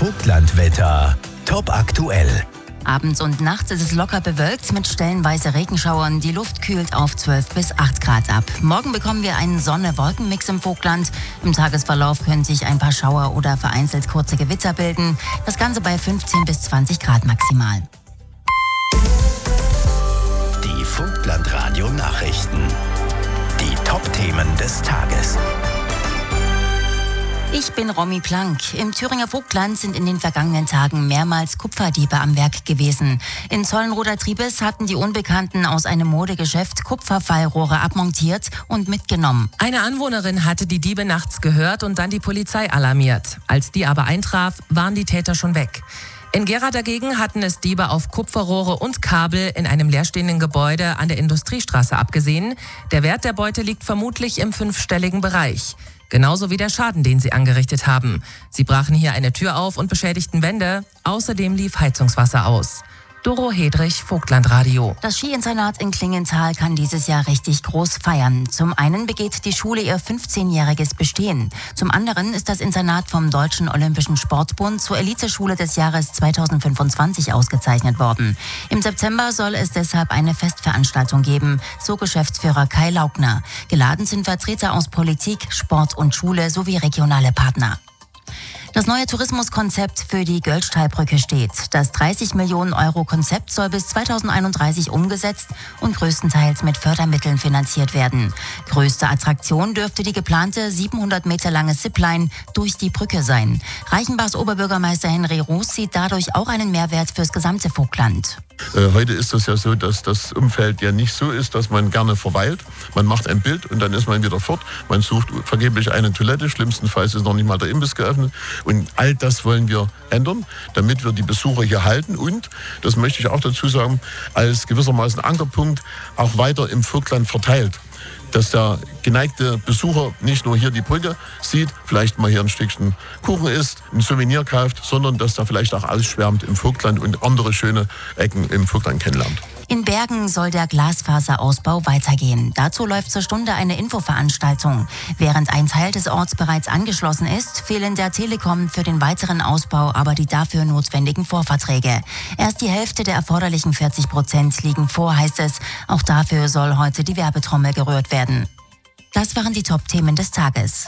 Vogtlandwetter. Top aktuell. Abends und nachts ist es locker bewölkt mit stellenweise Regenschauern. Die Luft kühlt auf 12 bis 8 Grad ab. Morgen bekommen wir einen Sonne-Wolken-Mix im Vogtland. Im Tagesverlauf können sich ein paar Schauer oder vereinzelt kurze Gewitter bilden. Das Ganze bei 15 bis 20 Grad maximal. Die Vogtland-Radio-Nachrichten. Die Top-Themen des Tages. Ich bin Romy Plank. Im Thüringer Vogtland sind in den vergangenen Tagen mehrmals Kupferdiebe am Werk gewesen. In Zollenroder Triebes hatten die Unbekannten aus einem Modegeschäft Kupferfallrohre abmontiert und mitgenommen. Eine Anwohnerin hatte die Diebe nachts gehört und dann die Polizei alarmiert. Als die aber eintraf, waren die Täter schon weg. In Gera dagegen hatten es Diebe auf Kupferrohre und Kabel in einem leerstehenden Gebäude an der Industriestraße abgesehen. Der Wert der Beute liegt vermutlich im 5-stelligen Bereich. Genauso wie der Schaden, den sie angerichtet haben. Sie brachen hier eine Tür auf und beschädigten Wände. Außerdem lief Heizungswasser aus. Doro Hedrich, Vogtlandradio. Das Skiinternat in Klingenthal kann dieses Jahr richtig groß feiern. Zum einen begeht die Schule ihr 15-jähriges Bestehen. Zum anderen ist das Internat vom Deutschen Olympischen Sportbund zur Eliteschule des Jahres 2025 ausgezeichnet worden. Im September soll es deshalb eine Festveranstaltung geben, so Geschäftsführer Kai Laugner. Geladen sind Vertreter aus Politik, Sport und Schule sowie regionale Partner. Das neue Tourismuskonzept für die Göllstallbrücke steht. Das 30 Millionen Euro Konzept soll bis 2031 umgesetzt und größtenteils mit Fördermitteln finanziert werden. Größte Attraktion dürfte die geplante 700 Meter lange Zipline durch die Brücke sein. Reichenbachs Oberbürgermeister Henry Roos sieht dadurch auch einen Mehrwert fürs gesamte Vogtland. Heute ist es ja so, dass das Umfeld ja nicht so ist, dass man gerne verweilt. Man macht ein Bild und dann ist man wieder fort. Man sucht vergeblich eine Toilette. Schlimmstenfalls ist noch nicht mal der Imbiss geöffnet. Und all das wollen wir ändern, damit wir die Besucher hier halten. Und, das möchte ich auch dazu sagen, als gewissermaßen Ankerpunkt auch weiter im Vogtland verteilt. Dass der geneigte Besucher nicht nur hier die Brücke sieht, vielleicht mal hier ein Stückchen Kuchen isst, ein Souvenir kauft, sondern dass er vielleicht auch ausschwärmt im Vogtland und andere schöne Ecken im Vogtland kennenlernt. In Bergen soll der Glasfaserausbau weitergehen. Dazu läuft zur Stunde eine Infoveranstaltung. Während ein Teil des Orts bereits angeschlossen ist, fehlen der Telekom für den weiteren Ausbau aber die dafür notwendigen Vorverträge. Erst die Hälfte der erforderlichen 40% liegen vor, heißt es. Auch dafür soll heute die Werbetrommel gerührt werden. Das waren die Top-Themen des Tages.